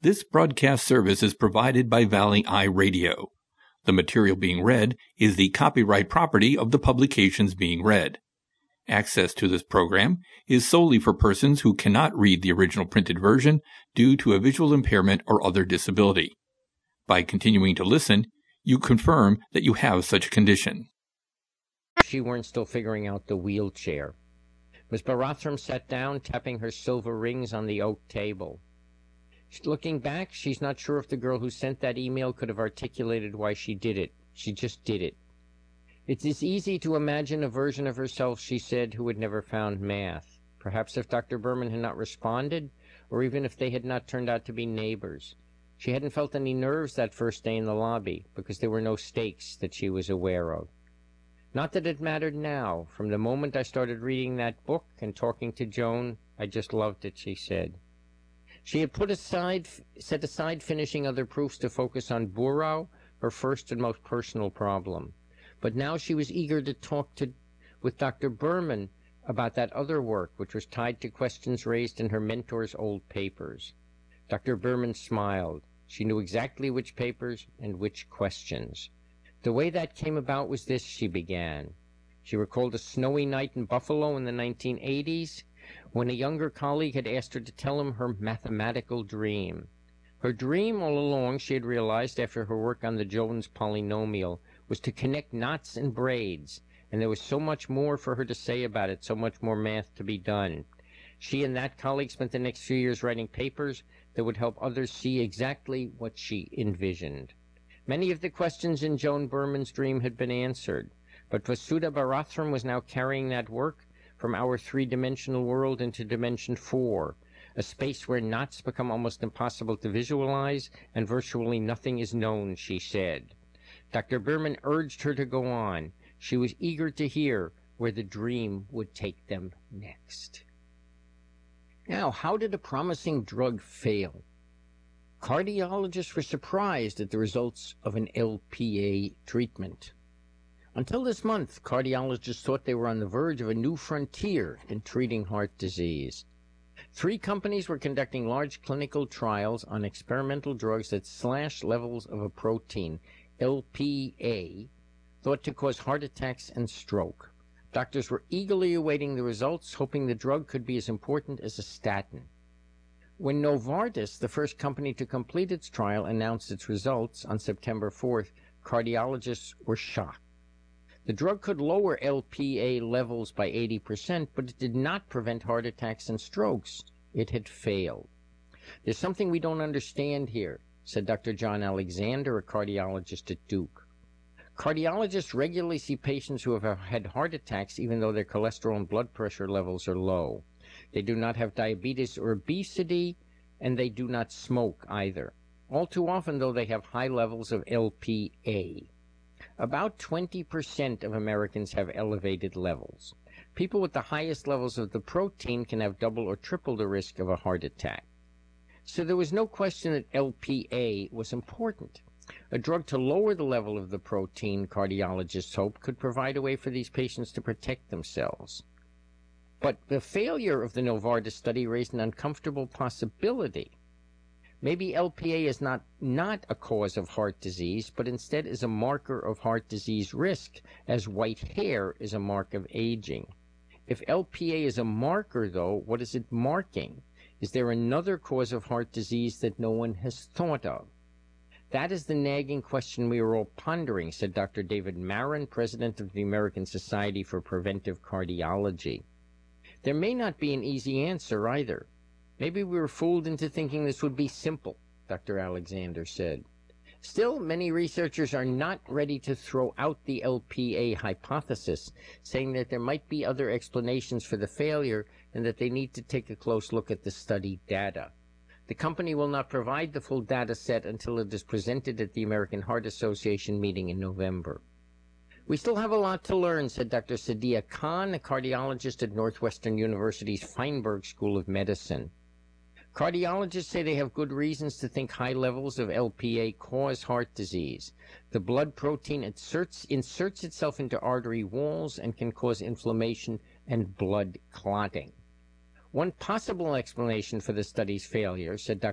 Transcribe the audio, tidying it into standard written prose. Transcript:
This broadcast service is provided by Valley Eye Radio. The material being read is the copyright property of the publications being read. Access to this program is solely for persons who cannot read the original printed version due to a visual impairment or other disability. By continuing to listen, you confirm that you have such a condition. She weren't still figuring out the wheelchair. Miss Barathram sat down, tapping her silver rings on the oak table. Looking back, she's not sure if the girl who sent that email could have articulated why she did it. She just did it. It is easy to imagine a version of herself, she said, who had never found math. Perhaps if Dr. Berman had not responded, or even if they had not turned out to be neighbors. She hadn't felt any nerves that first day in the lobby, because there were no stakes that she was aware of. Not that it mattered now. From the moment I started reading that book and talking to Joan, I just loved it, she said. She had set aside finishing other proofs to focus on Burrow, her first and most personal problem. But now she was eager to talk with Dr. Berman about that other work, which was tied to questions raised in her mentor's old papers. Dr. Berman smiled. She knew exactly which papers and which questions. The way that came about was this, she began. She recalled a snowy night in Buffalo in the 1980s, when a younger colleague had asked her to tell him her mathematical dream. Her dream all along, she had realized after her work on the Jones polynomial, was to connect knots and braids, and there was so much more for her to say about it, so much more math to be done. She and that colleague spent the next few years writing papers that would help others see exactly what she envisioned. Many of the questions in Joan Berman's dream had been answered, but Vasudha Barathram was now carrying that work from our three-dimensional world into dimension 4, a space where knots become almost impossible to visualize and virtually nothing is known, she said. Dr. Berman urged her to go on. She was eager to hear where the dream would take them next. Now, how did a promising drug fail? Cardiologists were surprised at the results of an LPA treatment. Until this month, cardiologists thought they were on the verge of a new frontier in treating heart disease. 3 companies were conducting large clinical trials on experimental drugs that slash levels of a protein, LPA, thought to cause heart attacks and stroke. Doctors were eagerly awaiting the results, hoping the drug could be as important as a statin. When Novartis, the first company to complete its trial, announced its results on September 4th, cardiologists were shocked. The drug could lower LPA levels by 80%, but it did not prevent heart attacks and strokes. It had failed. There's something we don't understand here, said Dr. John Alexander, a cardiologist at Duke. Cardiologists regularly see patients who have had heart attacks even though their cholesterol and blood pressure levels are low. They do not have diabetes or obesity, and they do not smoke either. All too often, though, they have high levels of LPA. About 20% of Americans have elevated levels. People with the highest levels of the protein can have double or triple the risk of a heart attack. So there was no question that LPA was important. A drug to lower the level of the protein, cardiologists hope, could provide a way for these patients to protect themselves. But the failure of the Novartis study raised an uncomfortable possibility. Maybe LPA is not a cause of heart disease, but instead is a marker of heart disease risk, as white hair is a mark of aging. If LPA is a marker, though, what is it marking? Is there another cause of heart disease that no one has thought of? That is the nagging question we are all pondering, said Dr. David Marin, president of the American Society for Preventive Cardiology. There may not be an easy answer either. Maybe we were fooled into thinking this would be simple, Dr. Alexander said. Still, many researchers are not ready to throw out the LPA hypothesis, saying that there might be other explanations for the failure and that they need to take a close look at the study data. The company will not provide the full data set until it is presented at the American Heart Association meeting in November. We still have a lot to learn, said Dr. Sadia Khan, a cardiologist at Northwestern University's Feinberg School of Medicine. Cardiologists say they have good reasons to think high levels of LPA cause heart disease. The blood protein inserts itself into artery walls and can cause inflammation and blood clotting. One possible explanation for the study's failure, said Dr.